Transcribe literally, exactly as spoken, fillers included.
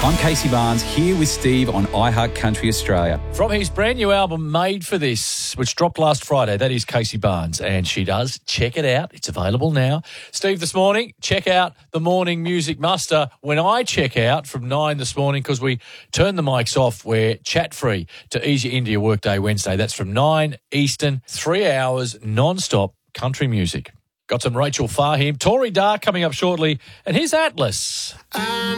I'm Casey Barnes, here with Steve on iHeart Country Australia. From his brand new album, Made for This, which dropped last Friday, that is Casey Barnes, and she does. Check it out. It's available now. Steve, this morning, check out the Morning Music Muster when I check out from nine this morning, because we turn the mics off. We're chat-free to ease you into your workday Wednesday. That's from nine Eastern, three hours non-stop country music. Got some Rachel Fahim, Tori Dar coming up shortly, and here's Atlas.